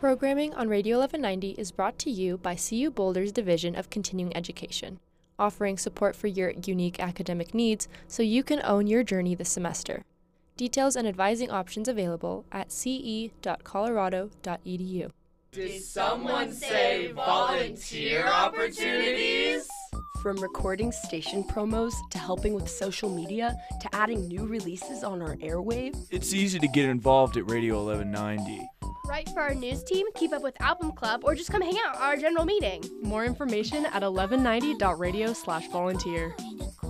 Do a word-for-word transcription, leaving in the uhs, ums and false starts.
Programming on Radio eleven ninety is brought to you by C U Boulder's Division of Continuing Education, offering support for your unique academic needs so you can own your journey this semester. Details and advising options available at c e dot colorado dot e d u. Did someone say volunteer opportunities? From recording station promos to helping with social media to adding new releases on our airwave. It's easy to get involved at Radio eleven ninety. Write for our news team, keep up with Album Club, or just come hang out at our general meeting. More information at eleven ninety dot radio slash volunteer.